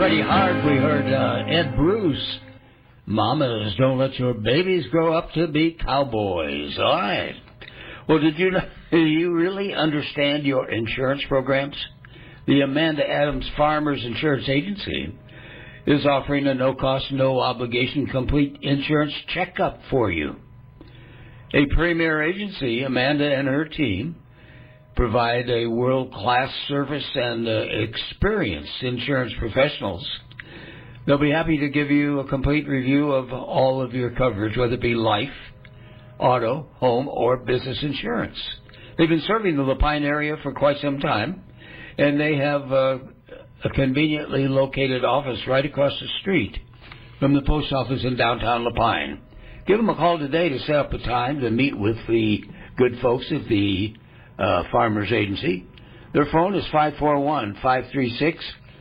Pretty hard. We heard Ed Bruce. Mamas, don't let your babies grow up to be cowboys. All right. Well, do you really understand your insurance programs? The Amanda Adams Farmers Insurance Agency is offering a no-cost, no-obligation complete insurance checkup for you. A premier agency, Amanda and her team provide a world-class service and experienced insurance professionals. They'll be happy to give you a complete review of all of your coverage, whether it be life, auto, home, or business insurance. They've been serving the Lapine area for quite some time, and they have a conveniently located office right across the street from the post office in downtown Lapine. Give them a call today to set up a time to meet with the good folks at the Farmers Agency. Their phone is 541-536-3655.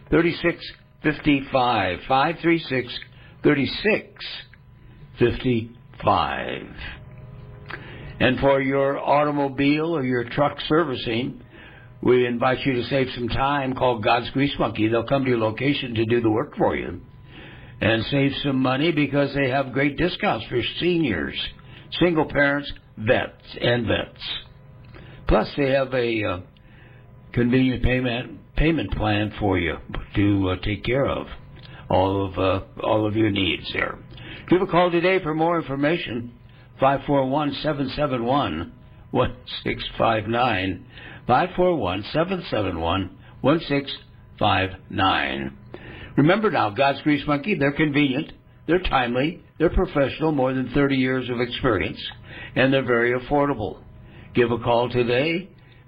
536-3655. And for your automobile or your truck servicing, we invite you to save some time. Call God's Grease Monkey. They'll come to your location to do the work for you and save some money because they have great discounts for seniors, single parents, vets. Plus, they have a convenient payment plan for you to take care of all of your needs there. Give a call today for more information. 541-771-1659. 541-771-1659. Remember now, God's Grease Monkey, they're convenient, they're timely, they're professional, more than 30 years of experience, and they're very affordable. Give a call today,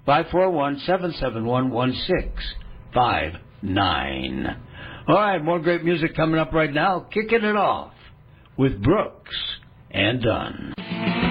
541-771-1659. All right, more great music coming up right now. Kicking it off with Brooks and Dunn.